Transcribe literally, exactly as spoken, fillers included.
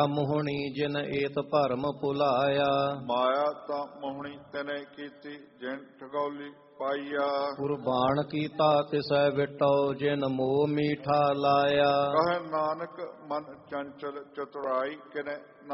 ਮੋਹਣੀ ਜਿਨ ਏਤ ਭਰਮ ਭੁਲਾਇਆ। ਮਾਇਆ ਤਾਂ ਮੋਹਣੀ ਤਨੇ ਕੀਤੀ ਜਿਨ ਠਗੌਲੀ ਪਾਈਆ। ਕੁਰਬਾਨ ਕੀਤਾ ਤਿਸੈ ਵਿਟੋ ਜਿਨ ਮੋਹ ਮੀਠਾ ਲਾਇਆ। ਕਹੈ ਨਾਨਕ ਮਨ ਚੰਚਲ ਚਤੁਰਾਈ ਕਿਨੇ